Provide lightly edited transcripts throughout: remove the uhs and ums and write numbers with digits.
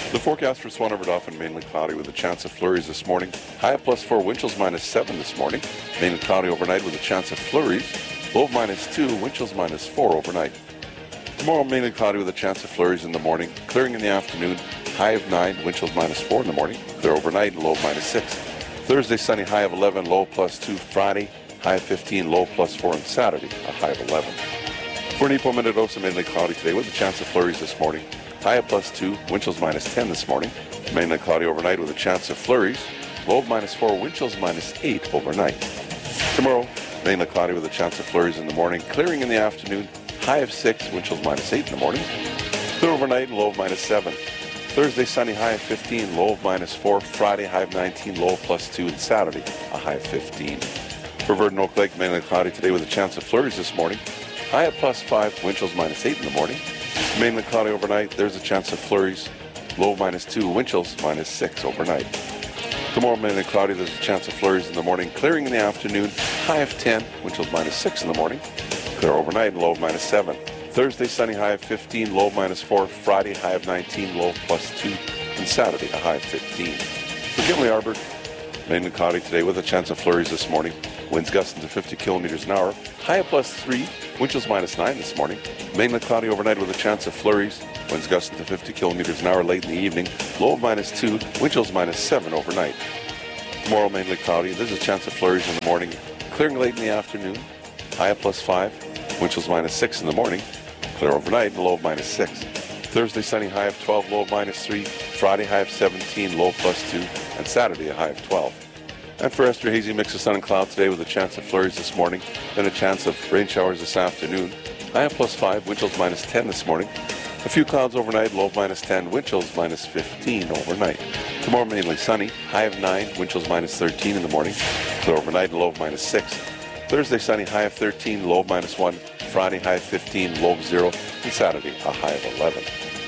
The forecast for Swan River Dauphin, mainly cloudy with a chance of flurries this morning. High of +4, wind chills -7 this morning. Mainly cloudy overnight with a chance of flurries. Low of -2, wind chills -4 overnight. Tomorrow, mainly cloudy with a chance of flurries in the morning. Clearing in the afternoon. High of 9, wind chills -4 in the morning. Clear overnight and low of -6. Thursday, sunny, high of 11, low +2. Friday, high of 15, low +4. And Saturday, a high of 11. For Nipo Mendoza, mainly cloudy today with a chance of flurries this morning. High of +2, wind chills -10 this morning. Mainly cloudy overnight with a chance of flurries. Low of -4, wind chills -8 overnight. Tomorrow, mainly cloudy with a chance of flurries in the morning. Clearing in the afternoon. High of 6, wind chills -8 in the morning. Clear overnight and low of -7. Thursday, sunny, high of 15, low of -4. Friday, high of 19, low of +2. And Saturday, a high of 15. For Verdon Oak Lake, mainly cloudy today with a chance of flurries this morning. High of +5, wind chills -8 in the morning. Mainly cloudy overnight, there's a chance of flurries. Low of -2, wind chills -6 overnight. Tomorrow, mainly cloudy, there's a chance of flurries in the morning. Clearing in the afternoon, high of 10, wind chills -6 in the morning. Clear overnight and low of -7. Thursday, sunny, high of 15, low of -4. Friday, high of 19, low of +2. And Saturday, a high of 15. For Gimli Arbor, mainly cloudy today with a chance of flurries this morning. Winds gusting to 50 kilometers an hour. High of +3, wind chills -9 this morning. Mainly cloudy overnight with a chance of flurries. Winds gusting to 50 kilometers an hour late in the evening. Low of -2, wind chills -7 overnight. Tomorrow, mainly cloudy. There's a chance of flurries in the morning. Clearing late in the afternoon. High of +5, wind chills -6 in the morning. Clear overnight and low of -6. Thursday, sunny, high of 12, low of -3. Friday, high of 17, low of +2. And Saturday, a high of 12. And for Esther, hazy mix of sun and cloud today with a chance of flurries this morning. Then a chance of rain showers this afternoon. High of +5, wind chills -10 this morning. A few clouds overnight, low of -10, wind chills -15 overnight. Tomorrow, mainly sunny, high of 9, wind chills -13 in the morning. Clear overnight and low of -6. Thursday, sunny, high of 13, low of -1. Friday, high of 15, low of 0. And Saturday, a high of 11.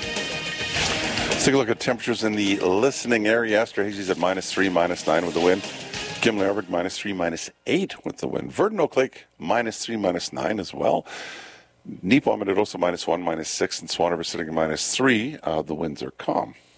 Let's take a look at temperatures in the listening area. Esther Hazy's at -3, -9 with the wind. Gimli Arbor, -3, -8 with the wind. Verdon Oak Lake, -3, -9 as well. Nipo Mendoza, -1, -6. And Swan River sitting at -3. The winds are calm.